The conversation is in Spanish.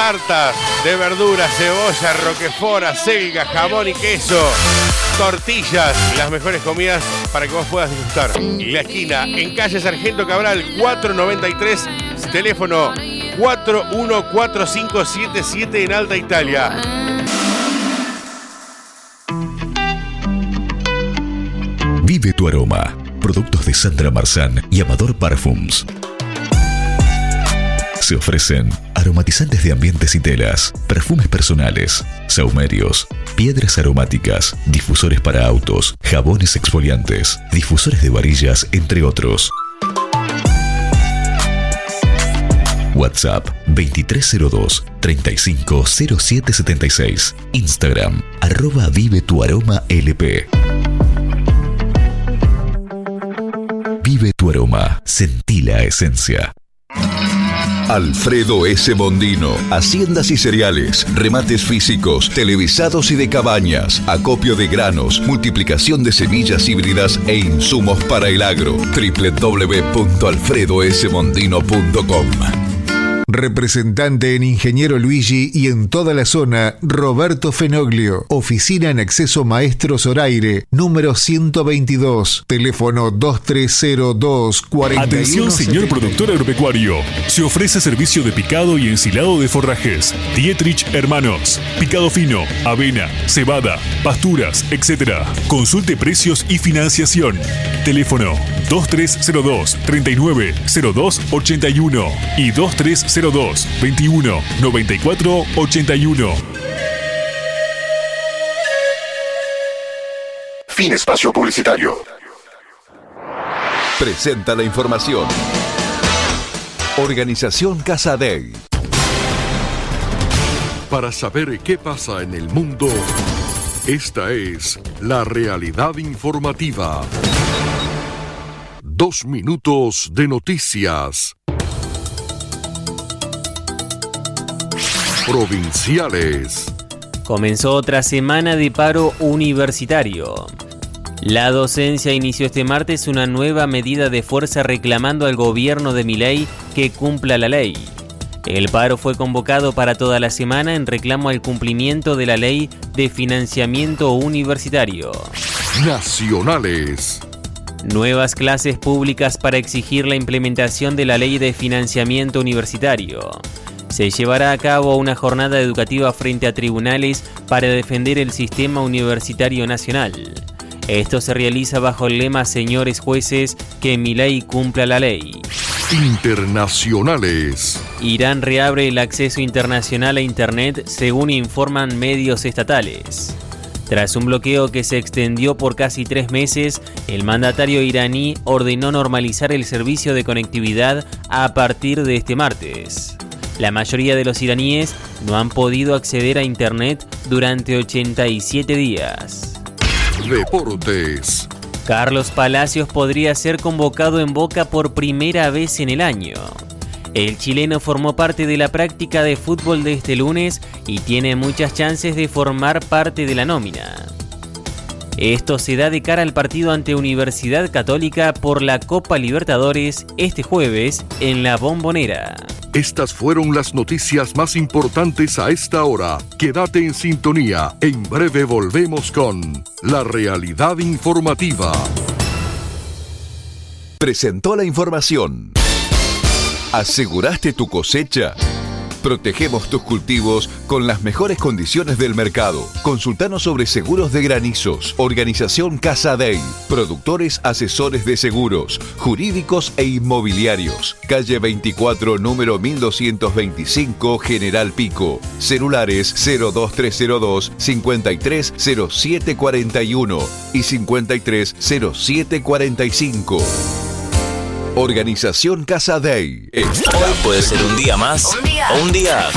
tartas de verduras, cebolla, roquefort, acelga, jamón y queso, tortillas, las mejores comidas para que vos puedas disfrutar. La esquina, en calle Sargento Cabral 493, teléfono 414577 en Alta Italia. Vive tu aroma. Productos de Sandra Marzán y Amador Parfums. Se ofrecen aromatizantes de ambientes y telas, perfumes personales, sahumerios, piedras aromáticas, difusores para autos, jabones exfoliantes, difusores de varillas, entre otros. WhatsApp 2302-350776. Instagram @vivetuaromalp. Vive tu aroma. Sentí la esencia. Alfredo S. Mondino. Haciendas y cereales, remates físicos, televisados y de cabañas, acopio de granos, multiplicación de semillas híbridas e insumos para el agro. www.alfredosmondino.com. Representante en Ingeniero Luigi y en toda la zona, Roberto Fenoglio. Oficina en acceso Maestro Zoraire, número 122. Teléfono 2302 41. Atención, señor productor agropecuario. Se ofrece servicio de picado y ensilado de forrajes. Dietrich Hermanos. Picado fino, avena, cebada, pasturas, etc. Consulte precios y financiación. Teléfono 2302 3902 81 y 2302 21 94 81. Fin espacio publicitario. Presenta la información. Organización Casa Dei. Para saber qué pasa en el mundo, esta es la realidad informativa. 2 minutos de noticias. Provinciales. Comenzó otra semana de paro universitario. La docencia inició este martes una nueva medida de fuerza reclamando al gobierno de Milei que cumpla la ley. El paro fue convocado para toda la semana en reclamo al cumplimiento de la ley de financiamiento universitario. Nacionales. Nuevas clases públicas para exigir la implementación de la ley de financiamiento universitario. Se llevará a cabo una jornada educativa frente a tribunales para defender el sistema universitario nacional. Esto se realiza bajo el lema "Señores jueces, que Milei cumpla la ley". Internacionales. Irán reabre el acceso internacional a Internet, según informan medios estatales. Tras un bloqueo que se extendió por casi 3 meses, el mandatario iraní ordenó normalizar el servicio de conectividad a partir de este martes. La mayoría de los iraníes no han podido acceder a Internet durante 87 días. Deportes. Carlos Palacios podría ser convocado en Boca por primera vez en el año. El chileno formó parte de la práctica de fútbol de este lunes y tiene muchas chances de formar parte de la nómina. Esto se da de cara al partido ante Universidad Católica por la Copa Libertadores este jueves en La Bombonera. Estas fueron las noticias más importantes a esta hora. Quédate en sintonía. En breve volvemos con La Realidad Informativa. Presentó la información. ¿Aseguraste tu cosecha? Protegemos tus cultivos con las mejores condiciones del mercado. Consultanos sobre seguros de granizos. Organización Casa Dei. Productores asesores de seguros, jurídicos e inmobiliarios. Calle 24, número 1225, General Pico. Celulares 02302 530741 y 530745. Organización Casa Dei. Hoy puede ser un día más o un día